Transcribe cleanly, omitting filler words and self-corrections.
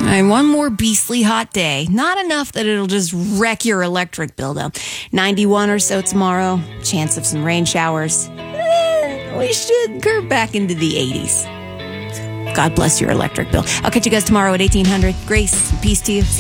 And one more beastly hot day. Not enough that it'll just wreck your electric bill, though. 91 or so tomorrow. Chance of some rain showers. We should curve back into the 80s. God bless your electric bill. I'll catch you guys tomorrow at 1800. Grace, peace to you.